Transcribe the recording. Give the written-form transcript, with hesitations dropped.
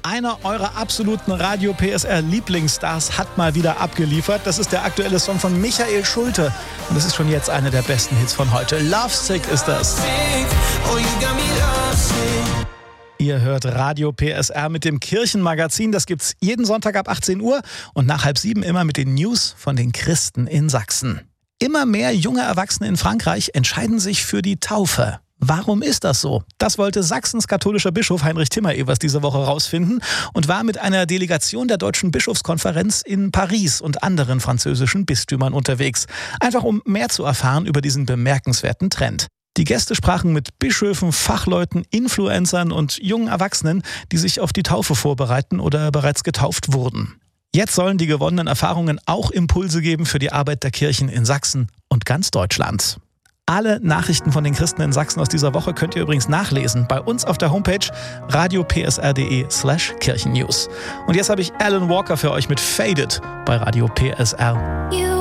Einer eurer absoluten Radio PSR Lieblingsstars hat mal wieder abgeliefert. Das ist der aktuelle Song von Michael Schulte. Und das ist schon jetzt einer der besten Hits von heute. Lovesick ist das. Ihr hört Radio PSR mit dem Kirchenmagazin. Das gibt's jeden Sonntag ab 18 Uhr und nach 6:30 immer mit den News von den Christen in Sachsen. Immer mehr junge Erwachsene in Frankreich entscheiden sich für die Taufe. Warum ist das so? Das wollte Sachsens katholischer Bischof Heinrich Timmer-Evers diese Woche rausfinden und war mit einer Delegation der Deutschen Bischofskonferenz in Paris und anderen französischen Bistümern unterwegs. Einfach um mehr zu erfahren über diesen bemerkenswerten Trend. Die Gäste sprachen mit Bischöfen, Fachleuten, Influencern und jungen Erwachsenen, die sich auf die Taufe vorbereiten oder bereits getauft wurden. Jetzt sollen die gewonnenen Erfahrungen auch Impulse geben für die Arbeit der Kirchen in Sachsen und ganz Deutschland. Alle Nachrichten von den Christen in Sachsen aus dieser Woche könnt ihr übrigens nachlesen bei uns auf der Homepage radiopsr.de/Kirchennews. Und jetzt habe ich Alan Walker für euch mit Faded bei Radio PSR.